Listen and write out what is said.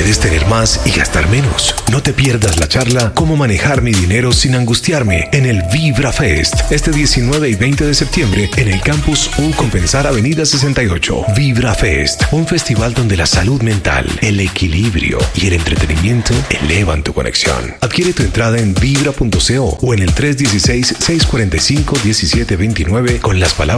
Puedes tener más y gastar menos. No te pierdas la charla Cómo manejar mi dinero sin angustiarme en el Vibra Fest, este 19 y 20 de septiembre en el Campus U Compensar Avenida 68. Vibra Fest, un festival donde la salud mental, el equilibrio y el entretenimiento elevan tu conexión. Adquiere tu entrada en vibra.co o en el 316-645-1729 con las palabras